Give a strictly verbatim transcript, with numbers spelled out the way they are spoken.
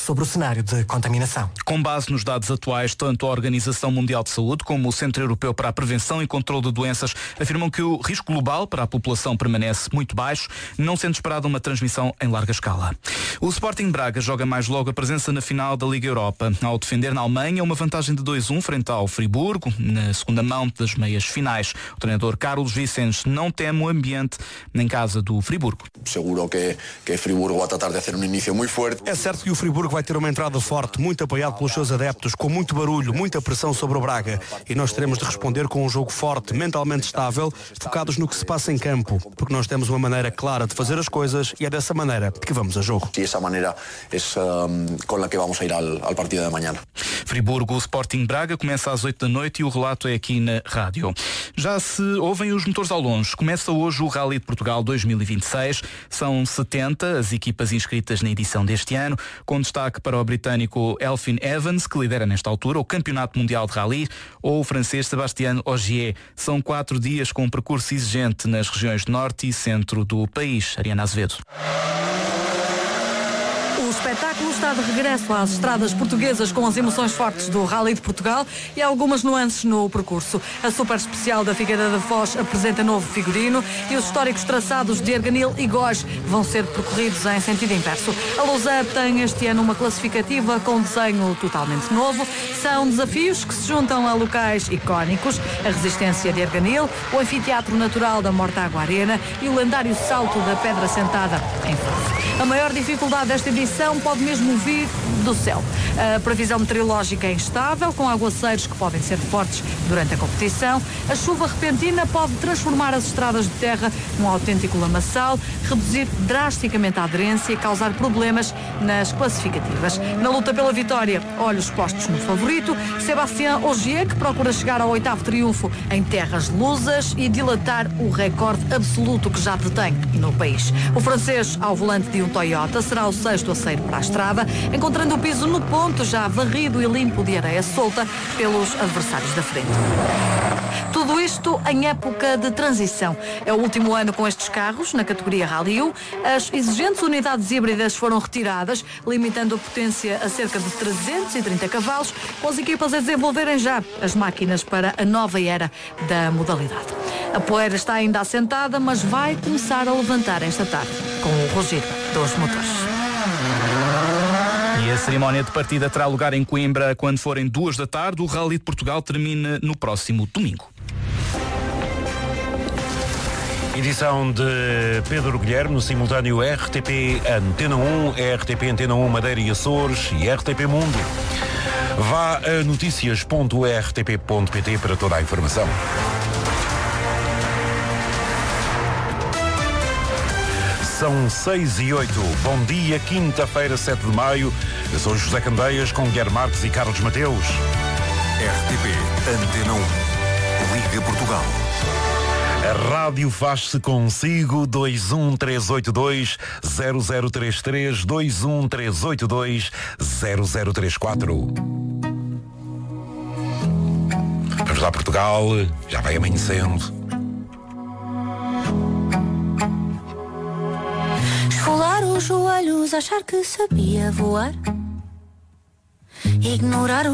sobre o cenário de contaminação. Com base nos dados atuais, tanto a Organização Mundial de Saúde como o Centro Europeu para a Prevenção e Controlo de Doenças afirmam que o risco global para a população permanece muito baixo, não sendo esperada uma transmissão em larga escala. O Sporting Braga joga mais logo a presença na final da Liga Europa, ao defender na Alemanha uma vantagem de dois a um frente ao Friburgo, na segunda mão das meias finais. O treinador Carlos Vicens não teme o ambiente em casa do Friburgo. Seguro que, que Friburgo vai tratar de fazer um início muito forte. É certo que o Friburgo vai ter uma entrada forte, muito apoiado pelos seus adeptos, com muito barulho, muita pressão sobre o Braga. E nós teremos de responder com um jogo forte, mentalmente estável, focados no que se passa em campo. Porque nós temos uma maneira clara de fazer as coisas e é dessa maneira que vamos a jogo. E essa maneira é um, com a que vamos a ir ao, ao partido de amanhã. Friburgo, Sporting Braga, começa às oito da noite e o relato é aqui na rádio. Já se ouvem os motores ao longe. Começa hoje o Rally de Portugal dois mil e vinte e seis. São setenta as equipas inscritas na edição deste ano, com destaque para o britânico Elfyn Evans, que lidera nesta altura o Campeonato Mundial de Rally, ou o francês Sébastien Ogier. São quatro dias com um percurso exigente nas regiões norte e centro do país. Ariana Azevedo. O espetáculo está de regresso às estradas portuguesas com as emoções fortes do Rally de Portugal e algumas nuances no percurso. A super especial da Figueira da Foz apresenta novo figurino e os históricos traçados de Erganil e Góis vão ser percorridos em sentido inverso. A Lousã tem este ano uma classificativa com desenho totalmente novo. São desafios que se juntam a locais icónicos, a resistência de Erganil, o anfiteatro natural da Mortágua Arena e o lendário salto da Pedra Sentada em Foz. A maior dificuldade desta edição pode mesmo vir do céu. A previsão meteorológica é instável, com aguaceiros que podem ser fortes durante a competição. A chuva repentina pode transformar as estradas de terra num autêntico lamaçal, reduzir drasticamente a aderência e causar problemas nas classificativas. Na luta pela vitória, olhos postos no favorito, Sébastien Ogier, que procura chegar ao oitavo triunfo em terras lusas e dilatar o recorde absoluto que já detém no país. O francês, ao volante de um Toyota, será o sexto a sair para a estrada, encontrando o piso no ponto já varrido e limpo de areia solta pelos adversários da frente. Tudo isto em época de transição. É o último ano com estes carros na categoria Rally um. As exigentes unidades híbridas foram retiradas, limitando a potência a cerca de trezentos e trinta cavalos, com as equipas a desenvolverem já as máquinas para a nova era da modalidade. A poeira está ainda assentada, mas vai começar a levantar esta tarde, com o rugir dos motores. E a cerimónia de partida terá lugar em Coimbra quando forem duas da tarde. O Rally de Portugal termina no próximo domingo. Edição de Pedro Guilherme, no simultâneo R T P Antena um, R T P Antena um Madeira e Açores e R T P Mundo. Vá a notícias ponto r t p ponto p t para toda a informação. São seis e oito. Bom dia, quinta-feira, sete de maio. Eu sou José Candeias com Guilherme Marques e Carlos Mateus. R T P Antena um. Liga Portugal. A rádio faz-se consigo. Dois um três oito dois zero zero três três, dois um três oito dois zero zero três quatro. Vamos lá, Portugal. Já vai amanhecendo. Esfolar os joelhos, achar que sabia voar, ignorar o